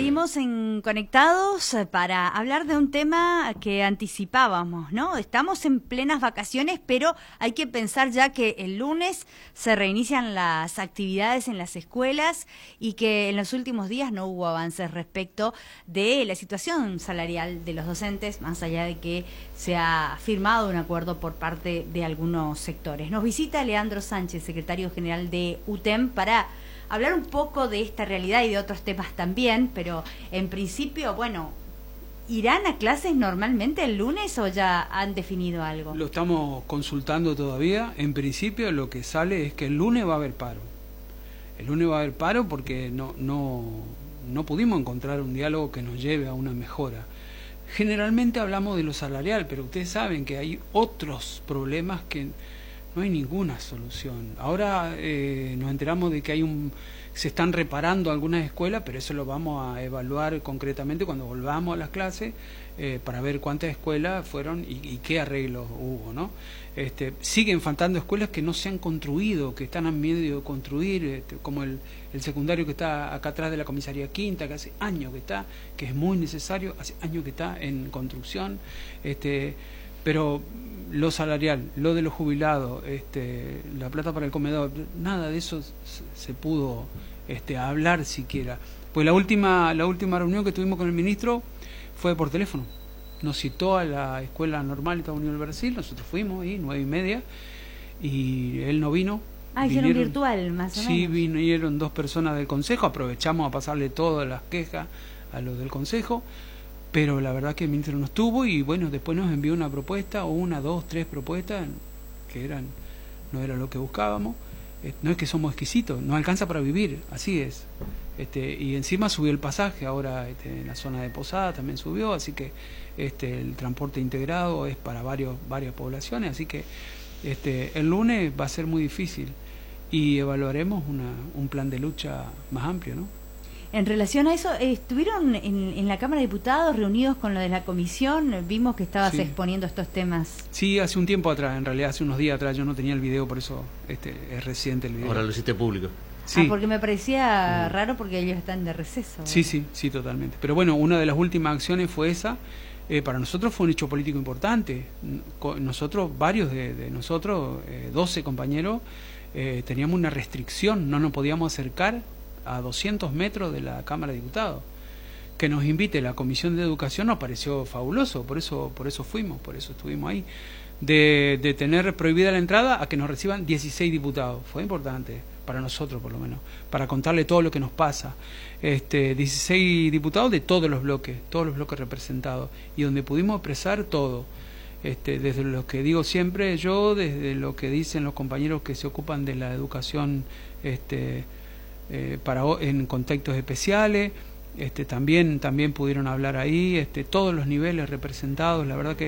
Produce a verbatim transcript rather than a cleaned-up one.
Seguimos en Conectados para hablar de un tema que anticipábamos, ¿no? Estamos en plenas vacaciones, pero hay que pensar ya que el lunes se reinician las actividades en las escuelas y que en los últimos días no hubo avances respecto de la situación salarial de los docentes, más allá de que se ha firmado un acuerdo por parte de algunos sectores. Nos visita Leandro Sánchez, secretario general de U T E M, para hablar un poco de esta realidad y de otros temas también, pero en principio, bueno, ¿irán a clases normalmente el lunes o ya han definido algo? Lo estamos consultando todavía. En principio lo que sale es que el lunes va a haber paro. El lunes va a haber paro porque no, no, no pudimos encontrar un diálogo que nos lleve a una mejora. Generalmente hablamos de lo salarial, pero ustedes saben que hay otros problemas que no hay ninguna solución. Ahora eh, nos enteramos de que hay un se están reparando algunas escuelas, pero eso lo vamos a evaluar concretamente cuando volvamos a las clases eh, para ver cuántas escuelas fueron y, y qué arreglos hubo, ¿no? Este, siguen faltando escuelas que no se han construido, que están a medio de construir, este, como el, el secundario que está acá atrás de la comisaría Quinta, que hace años que está, que es muy necesario, hace años que está en construcción, este, pero lo salarial, lo de los jubilados, este, la plata para el comedor, nada de eso se, se pudo este, hablar siquiera. Pues la última, la última reunión que tuvimos con el ministro fue por teléfono. Nos citó a la Escuela Normal de Estados Unidos del Brasil, nosotros fuimos ahí, nueve y media, y él no vino. Ah, hicieron virtual, más o menos. Sí, vinieron dos personas del Consejo, aprovechamos a pasarle todas las quejas a los del Consejo, pero la verdad que el ministro no estuvo y bueno, después nos envió una propuesta, o una, dos, tres propuestas que eran no era lo que buscábamos. Eh, no es que somos exquisitos, no alcanza para vivir, así es. Este, y encima subió el pasaje, ahora este, en la zona de Posada también subió, así que este, el transporte integrado es para varios, varias poblaciones, así que este, el lunes va a ser muy difícil y evaluaremos una, un plan de lucha más amplio, ¿no? En relación a eso, ¿estuvieron en, en la Cámara de Diputados reunidos con lo de la comisión? Vimos que estabas sí. exponiendo estos temas. Sí, hace un tiempo atrás, en realidad hace unos días atrás. Yo no tenía el video, por eso este es reciente el video. Ahora lo hiciste público. Sí. Ah, porque me parecía mm. raro porque ellos están de receso. ¿verdad? Sí, sí, sí, totalmente. Pero bueno, una de las últimas acciones fue esa. Eh, para nosotros fue un hecho político importante. Nosotros, varios de, de nosotros, eh, doce compañeros, eh, teníamos una restricción, no nos podíamos acercar a doscientos metros de la Cámara de Diputados. Que nos invite la Comisión de Educación nos pareció fabuloso, por eso por eso fuimos, por eso estuvimos ahí. De, de tener prohibida la entrada a que nos reciban dieciséis diputados, fue importante, para nosotros por lo menos, para contarle todo lo que nos pasa. Este, dieciséis diputados de todos los bloques, todos los bloques representados, y donde pudimos expresar todo. Este, desde lo que digo siempre yo, desde lo que dicen los compañeros que se ocupan de la educación este, Eh, para en contextos especiales, este, también también pudieron hablar ahí, este, todos los niveles representados, la verdad que